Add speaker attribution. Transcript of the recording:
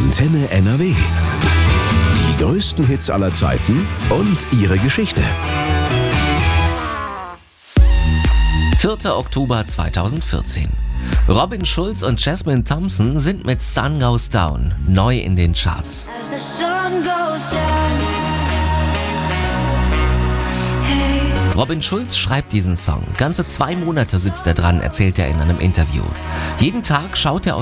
Speaker 1: Antenne NRW. Die größten Hits aller Zeiten und ihre Geschichte.
Speaker 2: 4. Oktober 2014. Robin Schulz und Jasmine Thompson sind mit Sun Goes Down neu in den Charts. Robin Schulz schreibt diesen Song. Ganze 2 Monate sitzt er dran, erzählt er in einem Interview. Jeden Tag schaut er